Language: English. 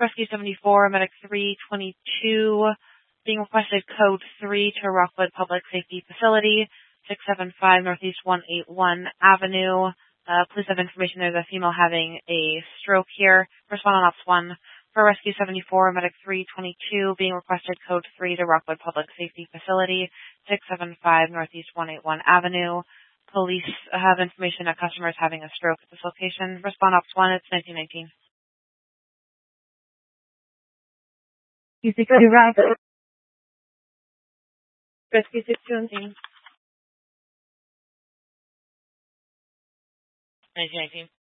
Rescue 74, Medic 322, being requested code 3 to Rockwood Public Safety Facility, 675 Northeast 181 Avenue. Please have information there's a female having a stroke here. Respond on Ops 1. For Rescue 74, Medic 322, being requested code 3 to Rockwood Public Safety Facility, 675 Northeast 181 Avenue. Police have information that customer is having a stroke at this location. Respond Ops 1, it's 1919. Rescue 617. 1919.